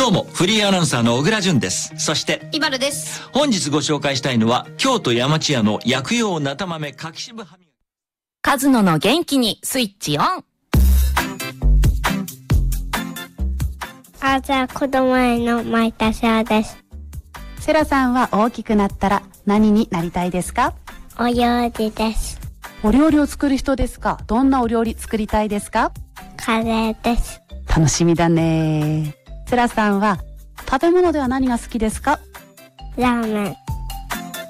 どうも、フリーアナウンサーの小倉淳です。そして、 イバルです。 本日ご紹介したいのは、京都山千屋の薬用なた豆柿渋はみ。 カズノの元気にスイッチオン。 じゃあ子供への毎年はです。 セラさんは大きくなったら何になりたいですか？ お料理です。 お料理を作る人ですか？どんなお料理作りたいですか？ カレーです。 楽しみだね。セラさんは食べ物では何が好きですか？ ラーメン。